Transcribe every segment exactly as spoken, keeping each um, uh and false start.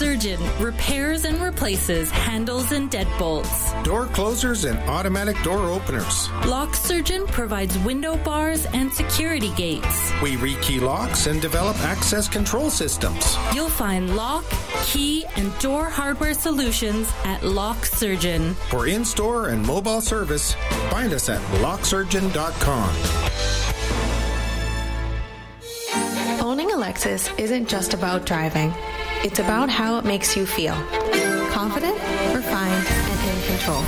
Surgeon repairs and replaces handles and deadbolts. Door closers and automatic door openers. Lock Surgeon provides window bars and security gates. We rekey locks and develop access control systems. You'll find lock, key, and door hardware solutions at Lock Surgeon. For in-store and mobile service, find us at lock surgeon dot com. Owning a Lexus isn't just about driving. It's about how it makes you feel. Confident, refined, and in control.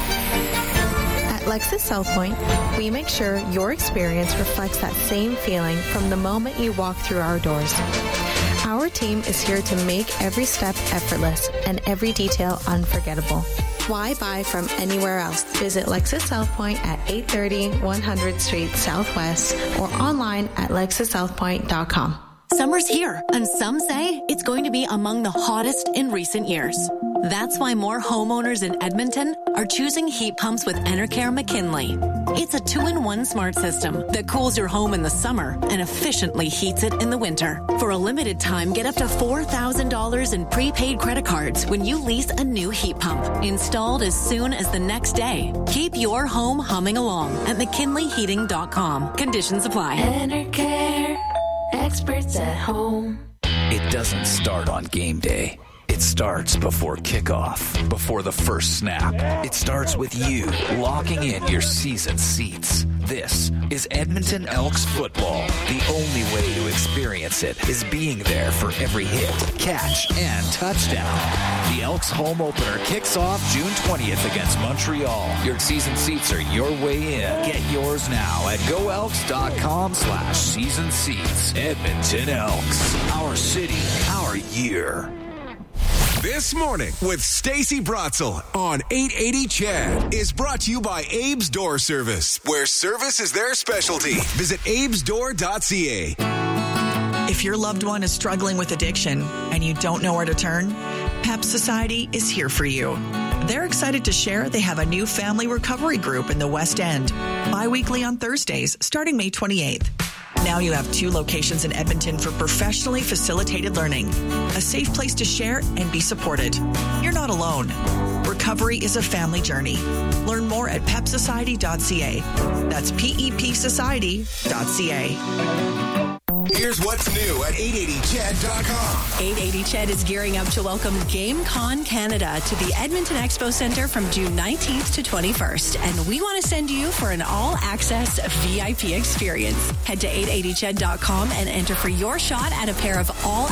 At Lexus South Point, we make sure your experience reflects that same feeling from the moment you walk through our doors. Our team is here to make every step effortless and every detail unforgettable. Why buy from anywhere else? Visit Lexus South Point at eight thirty one hundredth Street Southwest or online at lexus south point dot com. Summer's here, and some say it's going to be among the hottest in recent years. That's why more homeowners in Edmonton are choosing heat pumps with Enercare McKinley. It's a two-in-one smart system that cools your home in the summer and efficiently heats it in the winter. For a limited time, get up to four thousand dollars in prepaid credit cards when you lease a new heat pump, installed as soon as the next day. Keep your home humming along at mckinley heating dot com. Conditions apply. Enercare. Experts at home. It doesn't start on game day. It starts before kickoff, before the first snap. It starts with you locking in your season seats. This is Edmonton Elks football. The only way to experience it is being there for every hit, catch, and touchdown. The Elks home opener kicks off June twentieth against Montreal. Your season seats are your way in. Get yours now at go elks dot com slash season seats. Edmonton Elks. Our city, our year. This Morning with Stacey Brotzel on eight eighty C H E D is brought to you by Abe's Door Service, where service is their specialty. Visit abes door dot c a. If your loved one is struggling with addiction and you don't know where to turn, PEP Society is here for you. They're excited to share they have a new family recovery group in the West End, bi-weekly on Thursdays starting May twenty-eighth. Now you have two locations in Edmonton for professionally facilitated learning, a safe place to share and be supported. You're not alone. Recovery is a family journey. Learn more at pep society dot c a. That's P E P society dot c a. Here's what's new at eight eighty C H E D dot com. eight eighty C H E D is gearing up to welcome GameCon Canada to the Edmonton Expo Centre from June nineteenth to twenty-first. And we want to send you for an all-access V I P experience. Head to eight eighty C H E D dot com and enter for your shot at a pair of all